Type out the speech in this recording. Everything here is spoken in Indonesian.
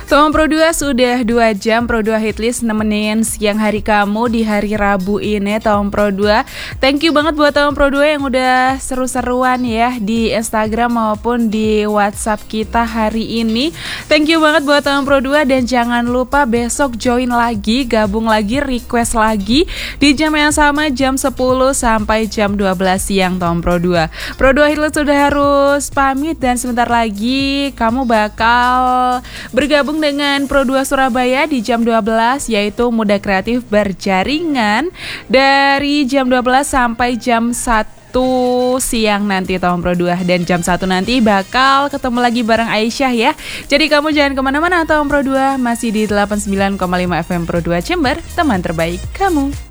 Tom Pro 2 sudah 2 jam Pro 2 Hitlist nemenin siang hari kamu di hari Rabu ini Tom Pro 2. Thank you banget buat Tom Pro 2 yang udah seru-seruan ya di Instagram maupun di WhatsApp kita hari ini. Thank you banget buat Tom Pro 2 dan jangan lupa besok join lagi, gabung lagi, request lagi di jam yang sama jam 10 sampai jam 12 siang Tom Pro 2. Pro 2 Hitlist sudah harus pamit dan sebentar lagi kamu bakal bergabung dengan Pro 2 Surabaya di jam 12 yaitu Muda Kreatif Berjaringan dari jam 12 sampai jam 1 siang nanti Tom Pro 2 dan jam 1 nanti bakal ketemu lagi bareng Aisyah ya. Jadi kamu jangan kemana-mana Tom Pro 2 masih di 89,5 FM Pro 2 Jember, teman terbaik kamu.